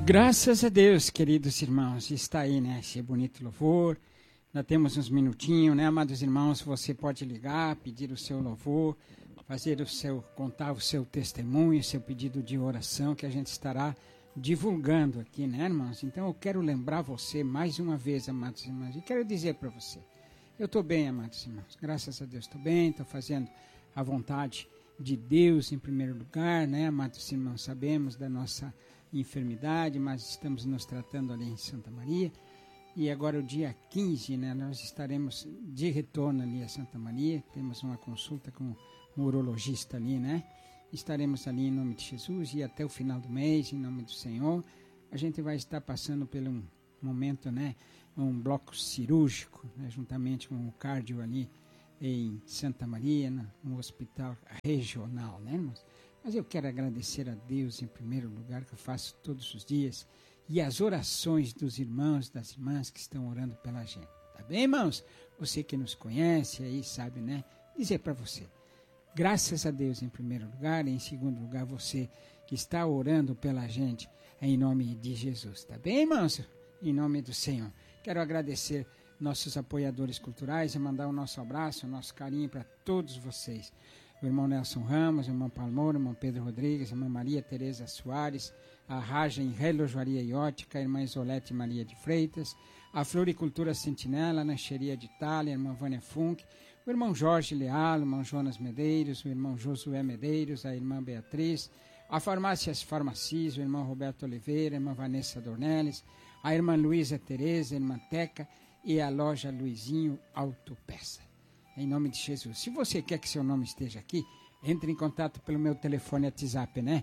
Graças a Deus, queridos irmãos, está aí, né, esse bonito louvor. Ainda temos uns minutinhos, né, amados irmãos, você pode ligar, pedir o seu louvor, contar o seu testemunho, seu pedido de oração, que a gente estará divulgando aqui, né, irmãos? Então eu quero lembrar você mais uma vez, amados irmãos, e quero dizer para você, eu estou bem, amados irmãos, graças a Deus estou bem, estou fazendo a vontade de Deus em primeiro lugar, né, amados irmãos, sabemos da nossa enfermidade, mas estamos nos tratando ali em Santa Maria, e agora o dia 15, né, nós estaremos de retorno ali a Santa Maria, temos uma consulta com um urologista ali, né, estaremos ali em nome de Jesus, e até o final do mês, em nome do Senhor, a gente vai estar passando por um momento, né, um bloco cirúrgico, né, juntamente com o cardio ali em Santa Maria, no hospital regional, né, irmãos? Mas eu quero agradecer a Deus em primeiro lugar, que eu faço todos os dias, e as orações dos irmãos e das irmãs que estão orando pela gente. Tá bem, irmãos? Você que nos conhece aí, sabe, né? Dizer para você, graças a Deus em primeiro lugar, e em segundo lugar, você que está orando pela gente, em nome de Jesus. Tá bem, irmãos? Em nome do Senhor. Quero agradecer nossos apoiadores culturais e mandar o nosso abraço, o nosso carinho para todos vocês. O irmão Nelson Ramos, o irmão Palmoura, o irmão Pedro Rodrigues, a irmã Maria Tereza Soares, a Raja em Relojoaria e Ótica, a irmã Isolete Maria de Freitas, a Floricultura Sentinela, a Lancheria de Itália, a irmã Vânia Funk, o irmão Jorge Leal, o irmão Jonas Medeiros, o irmão Josué Medeiros, a irmã Beatriz, a Farmácias Farmacis, o irmão Roberto Oliveira, a irmã Vanessa Dornelles, a irmã Luísa Tereza, a irmã Teca e a loja Luizinho Autopeça. Em nome de Jesus. Se você quer que seu nome esteja aqui, entre em contato pelo meu telefone WhatsApp, né?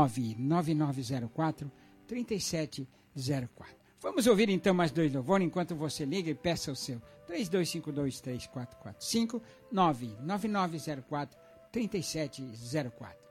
99904-3704. Vamos ouvir então mais dois louvores enquanto você liga e peça o seu. 3252-3445, 99904-3704.